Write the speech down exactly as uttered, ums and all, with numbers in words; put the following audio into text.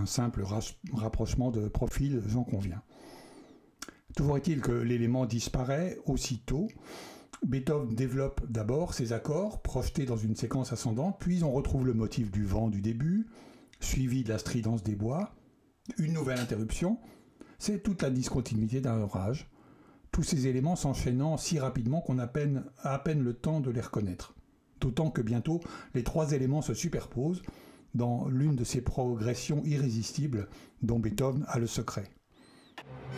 un simple rapprochement de profil, j'en conviens. Toujours est-il que l'élément disparaît aussitôt. Beethoven développe d'abord ses accords projetés dans une séquence ascendante, puis on retrouve le motif du vent du début, suivi de la stridence des bois, une nouvelle interruption. C'est toute la discontinuité d'un orage. Tous ces éléments s'enchaînant si rapidement qu'on a à peine, a à peine le temps de les reconnaître. D'autant que bientôt, les trois éléments se superposent dans l'une de ces progressions irrésistibles dont Beethoven a le secret.